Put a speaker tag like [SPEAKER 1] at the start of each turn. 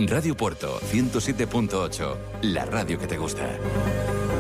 [SPEAKER 1] Radio Puerto 107.8, la radio que te gusta.